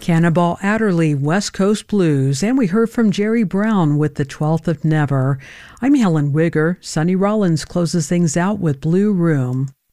Cannonball Adderley, West Coast Blues, and we heard from Jerry Brown with The 12th of Never. I'm Helen Wigger. Sonny Rollins closes things out with Blue Room.